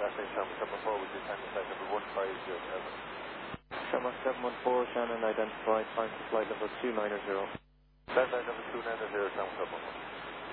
last time Shamrock 714, which is Tango flight number 1507. Shamrock 714, Shannon identified, time for flight level 290. Flight number 290, Shamrock 714.